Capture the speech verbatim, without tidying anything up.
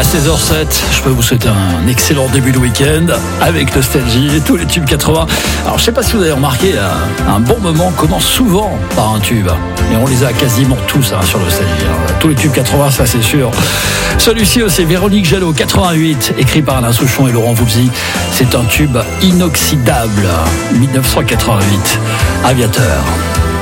À seize heures sept, je peux vous souhaiter un excellent début de week-end avec Nostalgie et tous les tubes quatre-vingts. Alors je sais pas si vous avez remarqué, un bon moment commence souvent par un tube. Et on les a quasiment tous hein, sur Nostalgie. Hein. Tous les tubes quatre-vingts, ça c'est sûr. Celui-ci, c'est Véronique Jallot, quatre-vingt-huit, écrit par Alain Souchon et Laurent Voulzy. C'est un tube inoxydable, dix-neuf cent quatre-vingt-huit. Aviateur.